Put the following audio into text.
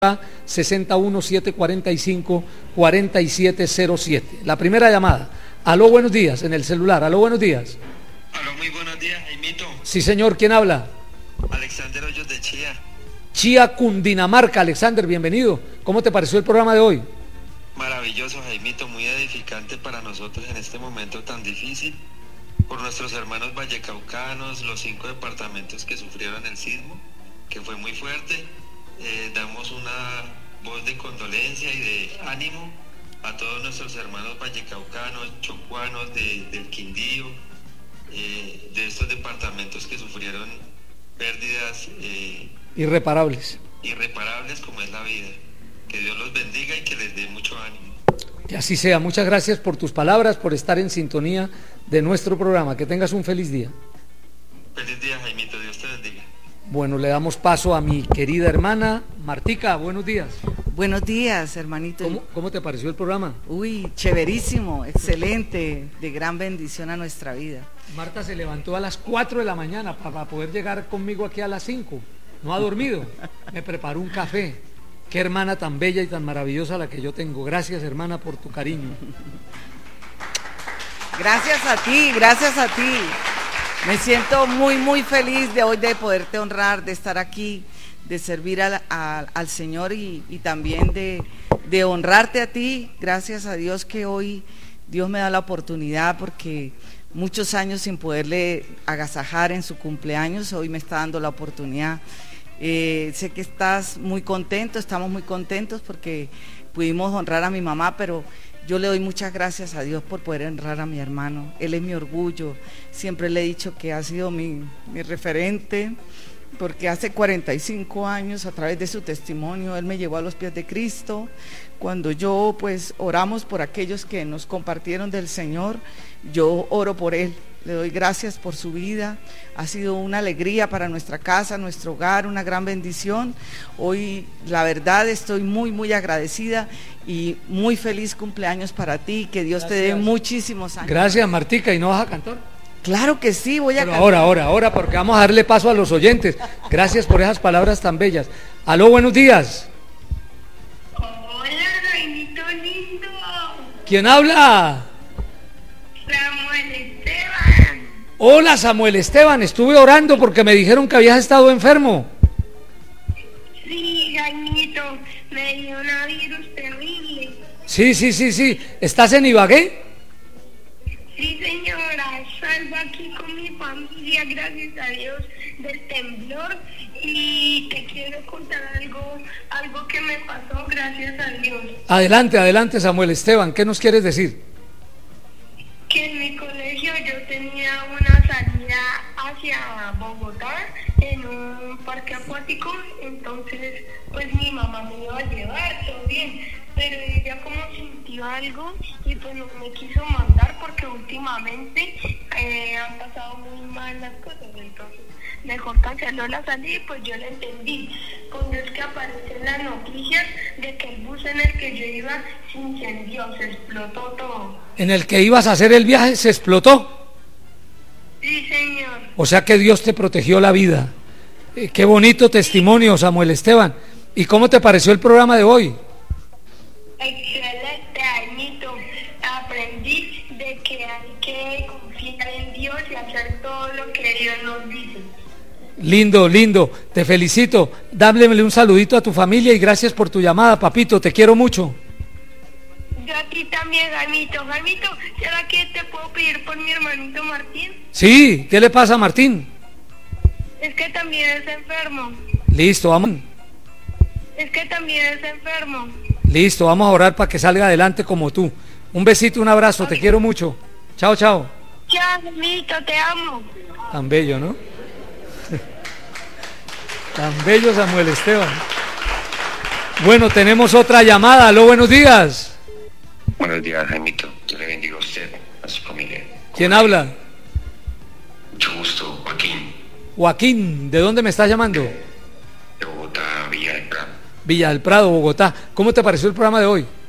61745-4707. La primera llamada. Aló, buenos días, en el celular. Aló, buenos días. Aló, muy buenos días, Jaimito. Sí, señor, ¿quién habla? Alexander Hoyos de Chía. Chía, Cundinamarca. Alexander, bienvenido. ¿Cómo te pareció el programa de hoy? Maravilloso, Jaimito, muy edificante para nosotros en este momento tan difícil. Por nuestros hermanos vallecaucanos, los 5 departamentos que sufrieron el sismo, que fue muy fuerte. Damos una voz de condolencia y de ánimo a todos nuestros hermanos vallecaucanos, chocuanos, del Quindío, de estos departamentos que sufrieron pérdidas irreparables como es la vida. Que Dios los bendiga y que les dé mucho ánimo. Que así sea. Muchas gracias por tus palabras, por estar en sintonía de nuestro programa. Que tengas un feliz día. Feliz día, Jaimito, Dios te bendiga. Bueno, le damos paso a mi querida hermana Martica. Buenos días. Buenos días, hermanito. ¿Cómo te pareció el programa? Uy, chéverísimo, excelente, de gran bendición a nuestra vida. Marta se levantó a las 4 de la mañana para poder llegar conmigo aquí a las 5. No ha dormido. Me preparó un café. Qué hermana tan bella y tan maravillosa la que yo tengo. Gracias, hermana, por tu cariño. Gracias a ti, gracias a ti. Me siento muy, muy feliz de hoy de poderte honrar, de estar aquí, de servir al Señor y también de honrarte a ti. Gracias a Dios que hoy Dios me da la oportunidad, porque muchos años sin poderle agasajar en su cumpleaños, hoy me está dando la oportunidad. Sé que estás muy contento, estamos muy contentos porque pudimos honrar a mi mamá, pero yo le doy muchas gracias a Dios por poder honrar a mi hermano. Él es mi orgullo, siempre le he dicho que ha sido mi referente, porque hace 45 años, a través de su testimonio, él me llevó a los pies de Cristo. Cuando yo pues oramos por aquellos que nos compartieron del Señor, yo oro por él. Le doy gracias por su vida, ha sido una alegría para nuestra casa, nuestro hogar, una gran bendición. Hoy, la verdad, estoy muy, muy agradecida y muy feliz cumpleaños para ti, que Dios te dé muchísimos años. Gracias, Martica, ¿y no vas a cantar? Claro que sí, voy a cantar. Ahora, porque vamos a darle paso a los oyentes. Gracias por esas palabras tan bellas. Aló, buenos días. Hola, Jaimito lindo. ¿Quién habla? Samuel Esteban. Hola, Samuel Esteban, estuve orando porque me dijeron que habías estado enfermo. Sí, Jaimito, me dio un virus terrible. Sí. ¿Estás en Ibagué? Sí, señora, salgo aquí con mi familia, gracias a Dios, del temblor. Y te quiero contar algo que me pasó, gracias a Dios. Adelante, Samuel Esteban, ¿qué nos quieres decir? Que en mi colegio yo tenía una salida hacia Bogotá en un parque acuático, entonces pues mi mamá me iba a llevar, todo bien, pero ella como sintió algo y pues no me quiso mandar porque últimamente han pasado muy mal las cosas, entonces mejor canceló la salida y pues yo la entendí. Cuando es que aparece en las noticias de que el bus en el que yo iba se incendió, se explotó todo. ¿En el que ibas a hacer el viaje se explotó? Sí, señor. O sea que Dios te protegió la vida. Qué bonito testimonio, Samuel Esteban. ¿Y cómo te pareció el programa de hoy? Excelente, Jaimito. Aprendí de que hay que confiar en Dios y hacer todo lo que Dios nos dice. Lindo, te felicito. Dámele un saludito a tu familia y gracias por tu llamada, papito, te quiero mucho. Yo a ti también, Jaimito. Jaimito, ¿será que te puedo pedir por mi hermanito Martín? Sí, ¿qué le pasa a Martín? Es que también es enfermo. Listo, vamos. Es que también es enfermo. Listo, vamos a orar para que salga adelante como tú. Un besito, un abrazo, te quiero mucho. Chao. Chao, Jaimito, te amo. Tan bello, ¿no? Tan bello, Samuel Esteban. Bueno, tenemos otra llamada. Aló, buenos días. Buenos días, Jaimito. Yo le bendigo a usted, a su familia. ¿Quién habla? Mucho gusto, Joaquín. Joaquín, ¿de dónde me estás llamando? De Bogotá, Villa del Prado. Villa del Prado, Bogotá. ¿Cómo te pareció el programa de hoy?